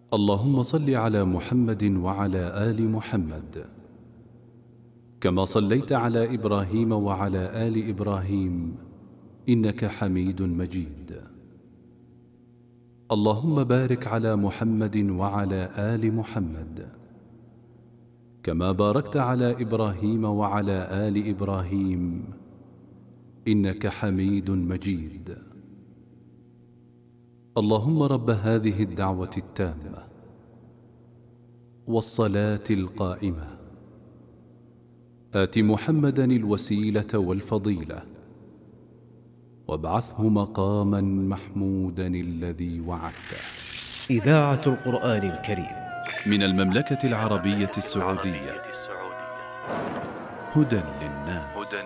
اللهم صل على محمد وعلى آل محمد كما صليت على إبراهيم وعلى آل إبراهيم إنك حميد مجيد. اللهم بارك على محمد وعلى آل محمد كما باركت على إبراهيم وعلى آل إبراهيم إنك حميد مجيد. اللهم رب هذه الدعوة التامة والصلاة القائمة آت محمدا الوسيلة والفضيلة وابعثه مقاما محمودا الذي وعدته. إذاعة القرآن الكريم من المملكة العربية السعودية. هدى للناس.